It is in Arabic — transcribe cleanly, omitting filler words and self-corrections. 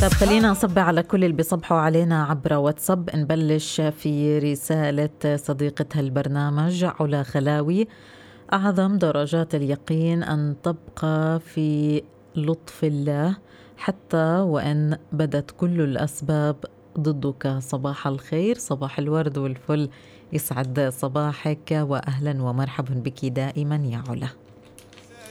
طب خلينا نصب على كل اللي بيصبحوا علينا عبر واتساب. نبلش في رسالة صديقة هالبرنامج علا خلاوي: أعظم درجات اليقين أن تبقى في لطف الله حتى وإن بدت كل الأسباب ضدك. صباح الخير، صباح الورد والفل، يسعد صباحك وأهلا ومرحبا بك دائما يا علا.